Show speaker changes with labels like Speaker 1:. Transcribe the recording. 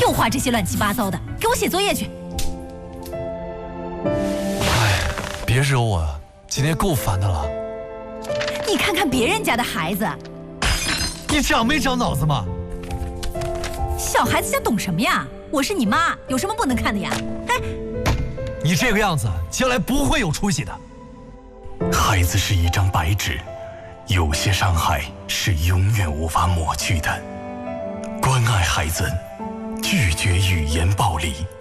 Speaker 1: 又画这些乱七八糟的，给我写作业去。
Speaker 2: 哎，别惹我了，今天够烦的了。
Speaker 1: 你看看别人家的孩子，
Speaker 2: 你长没长脑子嘛？
Speaker 1: 小孩子家懂什么呀？我是你妈，有什么不能看的呀？哎，
Speaker 2: 你这个样子，将来不会有出息的。
Speaker 3: 孩子是一张白纸，有些伤害是永远无法抹去的。关爱孩子，拒绝语言暴力。